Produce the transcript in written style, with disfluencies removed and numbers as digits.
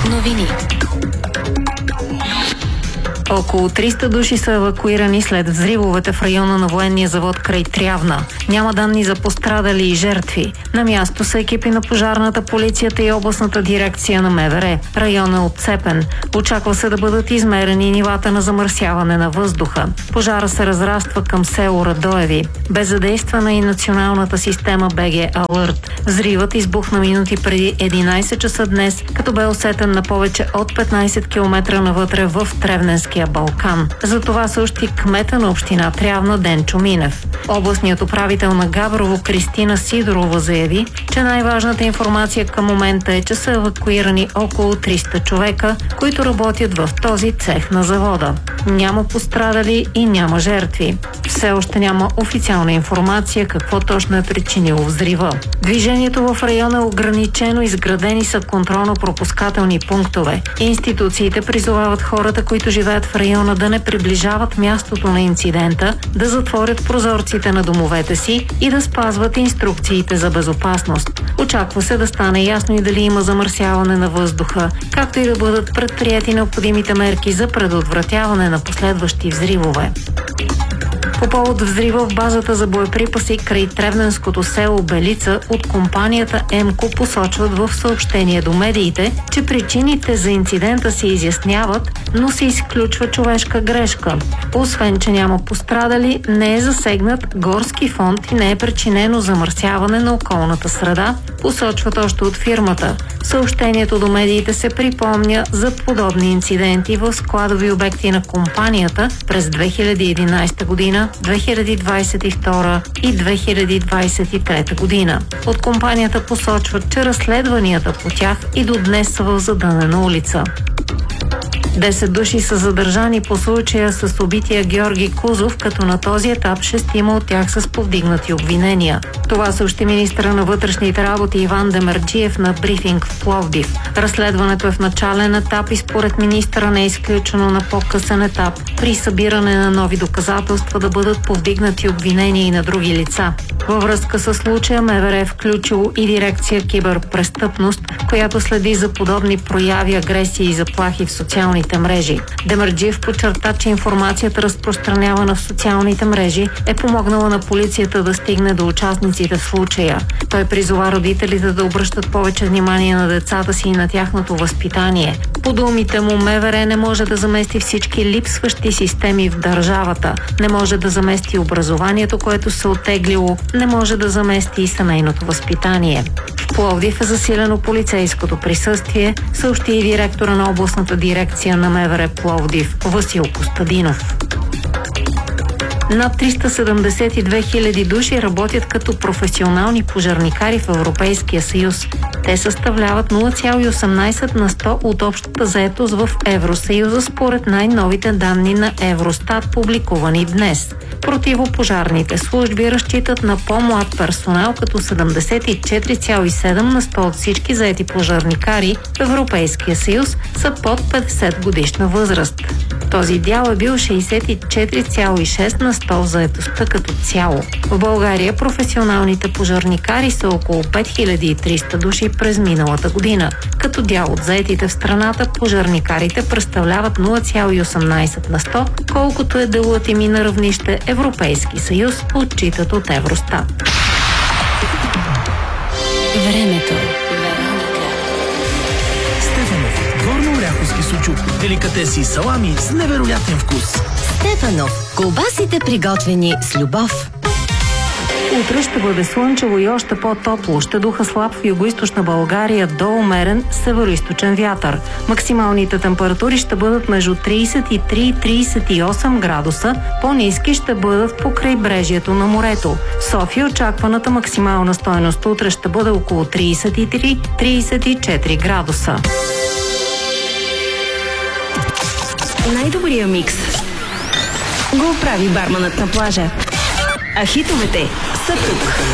Новини. Около 300 души са евакуирани след взривовете в района на военния завод край Трявна. Няма данни за пострадали и жертви. На място са екипи на пожарната, полицията и областната дирекция на МВР. Районът е отцепен. Очаква се да бъдат измерени нивата на замърсяване на въздуха. Пожара се разраства към село Радоеви. Бе задействана и националната система БГ Алърт. Взривът избухна минути преди 11 часа днес, като бе усетен на повече от 15 км навътре в Тревненския Балкан. За това съобщи кмета на община Трявна Денчо Минев. Областният управител на Габрово Кристина Сидорова заяви, че най-важната информация към момента е, че са евакуирани около 300 човека, които работят в този цех на завода. Няма пострадали и няма жертви. Все още няма официална информация какво точно е причинило взрива. Движението в района е ограничено, изградени са контролно-пропускателни пунктове. Институциите призовават хората, които живеят в района, да не приближават мястото на инцидента, да затворят прозорците на домовете си и да спазват инструкциите за безопасност. Очаква се да стане ясно и дали има замърсяване на въздуха, както и да бъдат предприети необходимите мерки за предотвратяване на последващи взривове. По повод взрива в базата за боеприпаси край Тревненското село Белица от компанията ЕМКО посочват в съобщение до медиите, че причините за инцидента се изясняват, но се изключва човешка грешка. Освен, че няма пострадали, не е засегнат горски фонд и не е причинено замърсяване на околната среда, посочват още от фирмата. Съобщението до медиите се припомня за подобни инциденти в складови обекти на компанията през 2011 година, 2022 и 2023 година. От компанията посочват, че разследванията по тях и до днес са в задънена улица. 10 души са задържани по случая с убития Георги Кузов, като на този етап 6 от тях са с повдигнати обвинения. Това съобщи министъра на вътрешните работи Иван Демерджиев на брифинг в Пловдив. Разследването е в начален етап и според министъра не е изключено на по-късен етап при събиране на нови доказателства да бъдат повдигнати обвинения и на други лица. Във връзка с случая МВР е включило и дирекция киберпрестъпност, която следи за подобни прояви, агресии и заплахи в социалните мрежи. Демерджиев подчерта, че информацията, разпространявана в социалните мрежи, е помогнала на полицията да стигне до участниците в случая. Той призова родителите да обръщат повече внимание на децата си и на тяхното възпитание. По думите му, МВР не може да замести всички липсващи системи в държавата. Не може да замести образованието, което се оттеглило, не може да замести и семейното възпитание. В Пловдив е засилено полицейското присъствие, съобщи и директора на областната дирекция на МВР Пловдив Васил Костадинов. Над 372 хиляди души работят като професионални пожарникари в Европейския съюз. Те съставляват 0,18 на 100 от общата заетост в Евросъюза според най-новите данни на Евростат, публикувани днес. Противопожарните служби разчитат на по-млад персонал, като 74,7 на 100 от всички заети пожарникари в Европейския съюз са под 50 годишна възраст. Този дял е бил 64,6 на 100 в заетостта като цяло. В България професионалните пожарникари са около 5300 души през миналата година. Като дял от заетите в страната, пожарникарите представляват 0,18 на 100, колкото е делът им и на равнище Европейски съюз, отчитат от Евростат. Времето. Стефанов. Горно-оряховски сучук. Деликатеси и салами с невероятен вкус. Стефанов. Колбасите, приготвени с любов. Утре ще бъде слънчево и още по-топло. Ще духа слаб в югоизточна България до умерен североизточен вятър. Максималните температури ще бъдат между 33 и 38 градуса. По-ниски ще бъдат по крайбрежието на морето. В София очакваната максимална стойност утре ще бъде около 33-34 градуса. Най-добрия микс го прави барманът на плажа. А хитовете са тук.